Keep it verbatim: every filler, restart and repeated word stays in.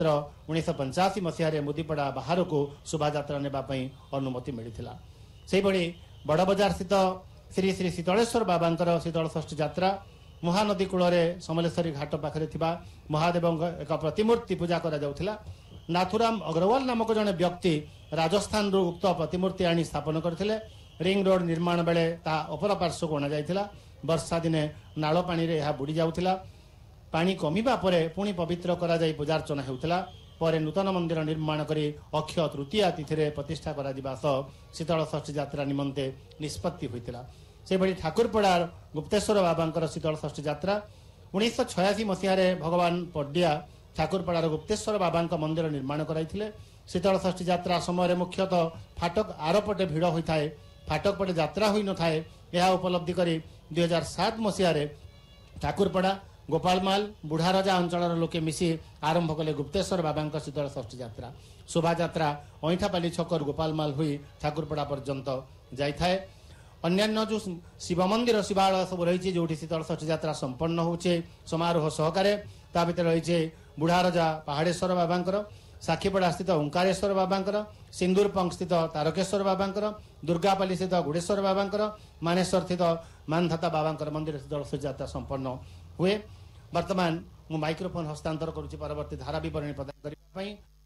उन्नीस पंचाशी मसीह मुदीपड़ा बाहर को शोभायात्रा नेबापी अनुमति मिलता से बड़ बजार स्थित श्री श्री शीतलेश्वर बाबांकर शीतल षष्ठी यात्रा महानदी कूल समलेश्वरी घाट पाखे महादेव एक प्रतिमूर्ति पूजा करा जाउथिला। नाथुराम अग्रवाल नामक जड़े व्यक्ति राजस्थान उक्त प्रतिमूर्ति आनी स्थापन करथिले। रिंग रोड निर्माण बेले ता अपर पार्श्व को अणाଯାଇଥିଲା। वर्षा दिने नाल पानी रे यह बुड़ी जाउथिला। पानी कमिबा परे पुणी पवित्र करा जाई पूजार्चना हेउथिला। पर नूतन मंदिर निर्माण करी अक्षय तृतीया तिथि रे प्रतिष्ठा करा दिबा सह शीतल षष्ठी यात्रा निमंते निष्पत्ति होइतिला। से बड़ी ठाकुरपड़ा गुप्तेश्वर बाबांकर शीतल षष्ठी यात्रा उन्नीस छयासी मसीह भगवान पड्डिया ठाकुरपड़ार गुप्तेश्वर बाबा मंदिर निर्माण कराइथिले। शीतल षष्ठी यात्रा समय मुख्यतः फाटक आरपटे भिड़ होता है। फाटक पटे यात्रा होई न थाए। यह उपलब्धि करी दुई हजार सात मसीह ठाकुरपड़ा गोपालमाल बुढ़ारजा अंचल लोके मिसी आरंभ कले गुप्तेश्वर बाबा शीतल षष्ठी यात्रा। शोभा यात्रा अईठापाली छकर गोपालमाल हुई ठाकुरपड़ा पर्यंत जाए। अन्यान्य जो शिव मंदिर शिवालय सब रही जो शीतल षष्ठी यात्रा संपन्न होचे समारोह सहकारे ता भीतर रही बुढ़ारजा पहाड़ेश्वर बाबांकर, साखीपड़ा स्थित ओंकारेश्वर बाबांकर, सिंदूरपंख स्थित तारकेश्वर बाबांकर, दुर्गापाली स्थित गुड़ेश्वर बाबांकर, मानेश्वर स्थित मानधाता बाबांकर मंदिर शीतल षष्ठी यात्रा संपन्न हुए। वर्तमान मु माइक्रोफोन हस्तांतर करुच्ची परवर्ती धारा विवरणी प्रदान करने।